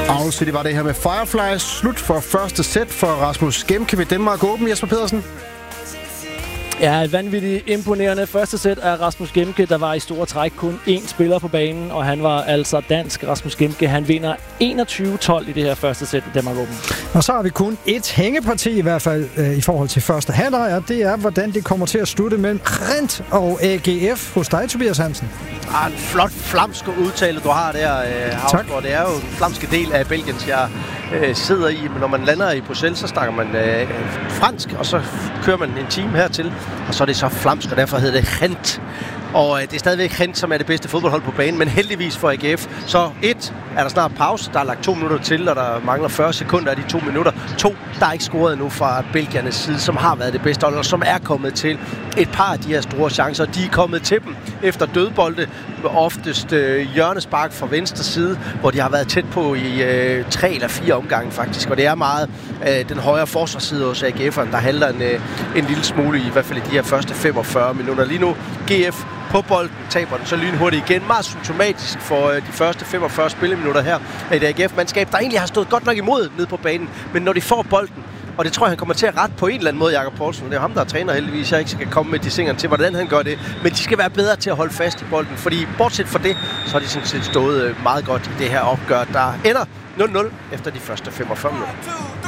Og så det var det her med Fireflies. Slut for første sæt for Rasmus Gemke ved Danmark Open. Jesper Pedersen. Ja, et vanvittigt imponerende første sæt af Rasmus Gemke. Der var i store træk kun én spiller på banen, og han var altså dansk. Rasmus Gemke, han vinder 21-12 i det her første sæt i Danmark Open. Og så har vi kun et hængeparti i hvert fald i forhold til første halvleg, og det er, hvordan det kommer til at slutte mellem Rent og AGF hos dig, Tobias Hansen. En flot flamsk udtale, du har der, Havsgaard. Det er jo en flamske del af Belgiens, jeg sidder i. Men når man lander i Bruxelles, så snakker man fransk, og så kører man en time hertil, og så er det så flamsk, og derfor hedder det Rent. Og det er stadigvæk Rent, som er det bedste fodboldhold på banen, men heldigvis for AGF. Så er der snart pause. Der er lagt 2 minutter til, og der mangler 40 sekunder af de 2 minutter. 2, der er ikke scoret endnu fra belgiernes side, som har været det bedste hold, og som er kommet til et par af de her store chancer. De er kommet til dem efter dødbolde, oftest hjørnespark fra venstre side, hvor de har været tæt på i 3 eller 4 omgange faktisk. Og det er meget den højre forsvarsside hos AGF'erne, der halter en lille smule, i hvert fald i de her første 45 minutter. Lige nu GF på bolden, taber den så lynhurtigt igen. Meget symptomatisk for de første 45 spilleminutter her af et AGF-mandskab, der egentlig har stået godt nok imod ned på banen. Men når de får bolden, og det tror jeg, han kommer til at rette på en eller anden måde, Jakob Poulsen. Det er ham, der er træner heldigvis. Jeg ikke skal komme med de singerne til, hvordan han gør det. Men de skal være bedre til at holde fast i bolden, fordi bortset fra det, så har de sådan set stået meget godt i det her opgør, der ender 0-0 efter de første 45 minutter.